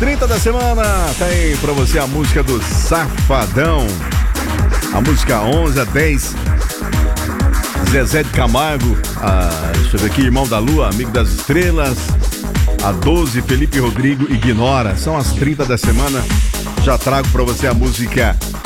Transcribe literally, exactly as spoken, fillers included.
trinta da semana. Tá aí pra você a música do Safadão. A música onze a dez. Zezé de Camargo. A, deixa eu ver aqui, Irmão da Lua, Amigo das Estrelas. A doze, Felipe Rodrigo, Ignora. São as trinta da semana. Já trago pra você a música